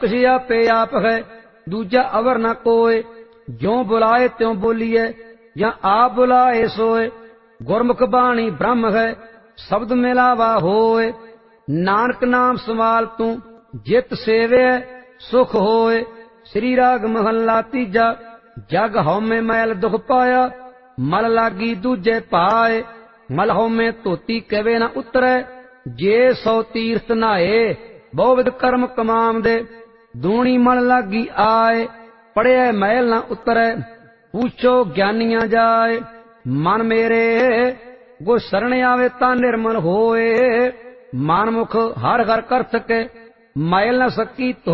किसी आपे आप है दूजा अवर न कोय। ज्यों बुलाए त्यों बोलिए या आप बुलाए सोए। गुरमुख बाणी ब्रह्म है शब्द मिलावा होए। नानक नाम संभाल तू जित सेवे सुख होए। श्री राग महला तीजा। जग हौमे मैल दुख पाया मल लागी दूजे पाए। मल हौमे धोती कवे न उतरै जे सौ तीर्थ नहाए। बहुविध कर्म कमाम दे दूनी मल लागी आए। पढ़िया मैल न उतरै पूछो ज्ञानिया जाए। मन मेरे गो शरण आवे ता निर्मल होए। मन मुख हर हर कर सके मैल न सकी